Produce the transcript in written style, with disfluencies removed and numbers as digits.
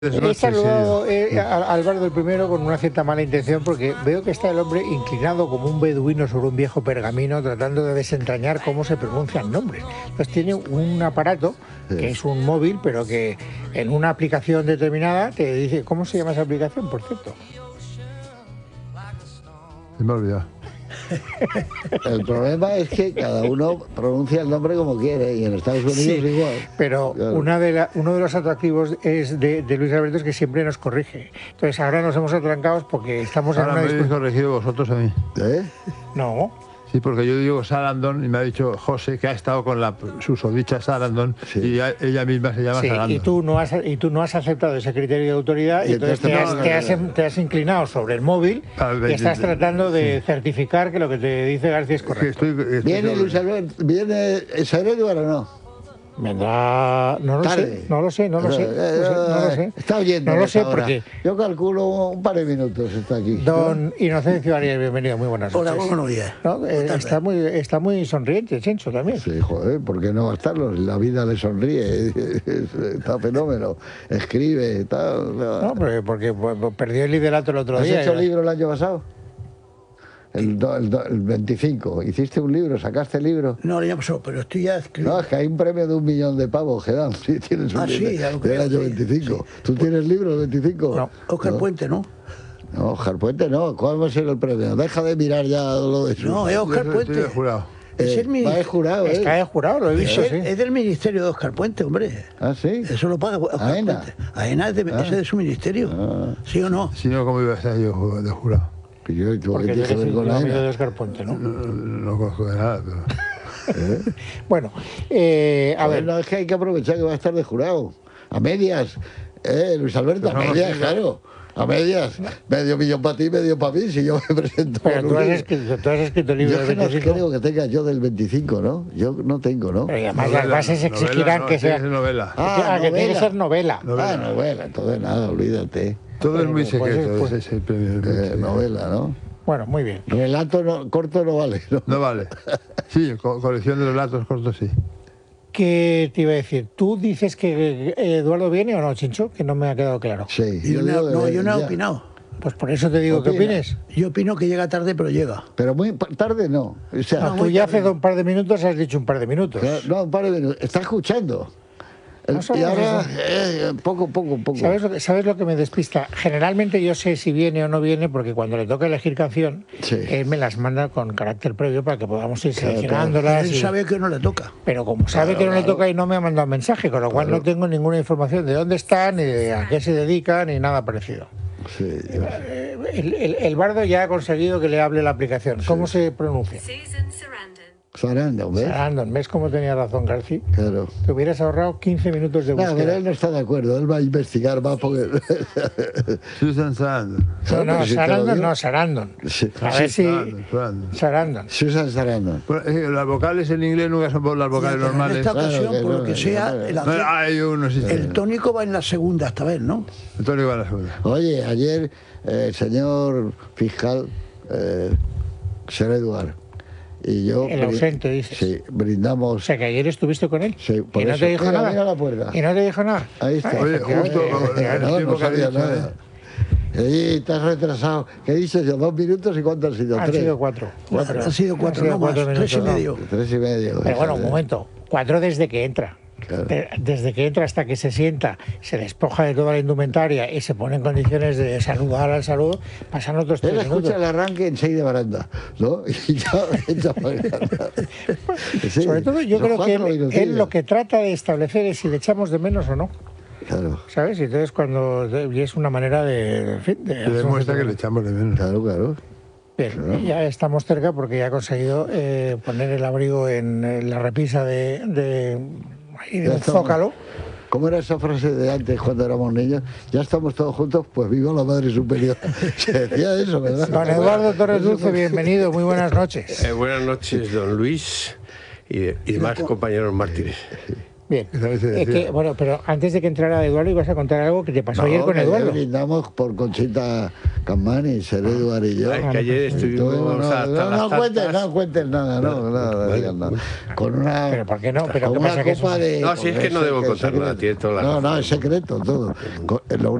He saludado a Álvaro del Primero con una cierta mala intención porque veo que está el hombre inclinado como un beduino sobre un viejo pergamino tratando de desentrañar cómo se pronuncian nombres. Entonces tiene un aparato que es un móvil, pero que en una aplicación determinada te dice... ¿Cómo se llama esa aplicación, por cierto? Se me ha olvidado. El problema es que cada uno pronuncia el nombre como quiere y en Estados Unidos igual. Pero claro. Uno de los atractivos de Luis Alberto es que siempre nos corrige. Entonces ahora nos hemos atrancado porque estamos en una discusión. ¿Me habéis corregido vosotros a mí? No. Sí, porque yo digo Sarandon y me ha dicho José que ha estado con la susodicha Sarandon y ella misma se llama Sarandon. Y tú no has aceptado ese criterio de autoridad y entonces te has inclinado sobre el móvil y estás tratando de certificar que lo que te dice García es correcto. ¿Viene Luis Alberto? ¿Viene Saredo o no? Vendrá, no lo sé. Está oyendo. No lo sé porque yo calculo un par de minutos está aquí. Don Inocencio Arias, bienvenido, muy buenas noches. Hola, buenos días. Está muy sonriente, Chencho, también. Sí, joder, ¿por qué no va a estarlo? La vida le sonríe, está fenómeno, escribe, tal. No, porque perdió el liderato el otro día. ¿Has hecho libro el año pasado? El 25. ¿Hiciste un libro? ¿Sacaste el libro? No, el año pasado, pero estoy ya escribiendo. No, es que hay un premio de 1 millón de pavos que dan. Sí, tienes un libro del año 25. Sí. ¿Tú tienes libro el 25? No, Óscar Puente, ¿no? No, Óscar Puente no. ¿Cuál va a ser el premio? Deja de mirar ya lo de eso. No, es Óscar Puente. Estoy jurado. Es el va de jurado, Está de jurado, lo he visto, sí. Es del ministerio de Óscar Puente, hombre. ¿Ah, sí? Eso lo paga Óscar Puente. AENA es de su ministerio. ¿Sí o no? Si no, ¿cómo iba a estar yo de jurado? Porque eres el amigo de Óscar Puente, ¿no? No conozco de nada, pero... Bueno, a ver... No, es que hay que aprovechar que va a estar de jurado. A medias. Luis Alberto, a medias, claro. A medias. Medio millón para ti, medio para mí, si yo me presento. Pero tú has escrito libros del 25. Yo creo que tenga yo del 25, ¿no? Yo no tengo, ¿no? Pero además las bases exigirán que sea... novela. Que tiene que ser novela. Novela. Entonces nada, olvídate. Todo es muy secreto, ese es el premio. Novela, ¿no? Bueno, muy bien. Relato corto no vale, ¿no? No vale. Sí, colección de relatos cortos sí. ¿Qué te iba a decir? ¿Tú dices que Eduardo viene o no, Chincho? Que no me ha quedado claro. Sí. Yo no he opinado. Pues por eso te digo que opines. Yo opino que llega tarde, pero llega. Pero muy tarde no. O sea, tú ya hace un par de minutos has dicho un par de minutos. No, un par de minutos. Está escuchando. Y ahora, poco. ¿Sabes lo que me despista? Generalmente yo sé si viene o no viene porque cuando le toca elegir canción, él me las manda con carácter previo para que podamos ir seleccionándolas. Él sabe que no le toca. Pero como sabe que no le toca y no me ha mandado mensaje, con lo cual no tengo ninguna información de dónde está, ni de a qué se dedica, ni nada parecido. Sí. El bardo ya ha conseguido que le hable la aplicación. ¿Cómo se pronuncia? Sarandon, ¿ves? Sarandon, ¿ves cómo tenía razón García? Claro. Te hubieras ahorrado 15 minutos de búsqueda. No, pero él no está de acuerdo, él va a investigar más porque... Susan Sarandon. Sarandon. Sí. A ver si... Sarandon. Susan Sarandon. Las vocales en inglés nunca son por las vocales normales. En esta ocasión, por lo que sea, el tónico va en la segunda esta vez, ¿no? El tónico va en la segunda. Oye, ayer el señor fiscal, señor Eduardo, y yo... El ausente, dices. Sí, brindamos... O sea, que ayer estuviste con él. Sí, por ¿Y no eso. te dijo nada? Mira la puerta. ¿Y no te dijo nada? Ahí está. Oye, justo... No sabía nada. Y te has retrasado. ¿Qué dices yo? 2 minutos y ¿cuánto han sido? Han sido 4. Han sido 4, no más. 3 y medio. 3 y medio. Pero bueno, un momento. 4 desde que entra. Claro. Desde que entra hasta que se sienta, se despoja de toda la indumentaria y se pone en condiciones de saludar al saludo, pasan otros 3 minutos. Él escucha el arranque en 6 de baranda, ¿no? Y ya echa baranda. Sí, sobre todo yo creo que él lo que trata de establecer es si le echamos de menos o no. Claro. ¿Sabes? Y entonces y es una manera de demuestra que le echamos de menos. Claro. Bien, claro. Ya estamos cerca porque ya ha conseguido poner el abrigo en la repisa de un zócalo. ¿Cómo era esa frase de antes cuando éramos niños? Ya estamos todos juntos, pues viva la Madre Superior. Se decía eso, ¿verdad? Don Eduardo Torres Dulce, bienvenido, muy buenas noches. Buenas noches, don Luis y demás compañeros mártires. Bien. Que bueno, pero antes de que entrara Eduardo, ibas a contar algo que te pasó ayer con Eduardo. Brindamos por Conchita Camani, ser Eduardo y yo. Es que ayer estuvimos no cuentes nada, no digas nada. Con una, pero ¿por qué no? Pero con ¿qué una pasa que copa de... No, si es que no debo contar nada, tiene toda la razón. No, es secreto todo.